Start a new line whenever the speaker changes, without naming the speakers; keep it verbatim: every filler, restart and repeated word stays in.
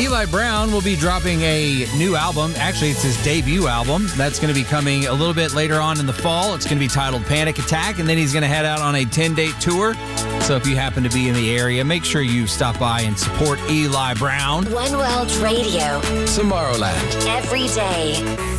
Eli Brown will be dropping a new album. Actually, it's his debut album. That's going to be coming a little bit later on in the fall. It's going to be titled Panic Attack, and then he's going to head out on a ten-date tour. So if you happen to be in the area, make sure you stop by and support Eli Brown.
One World Radio.
Tomorrowland.
Every day.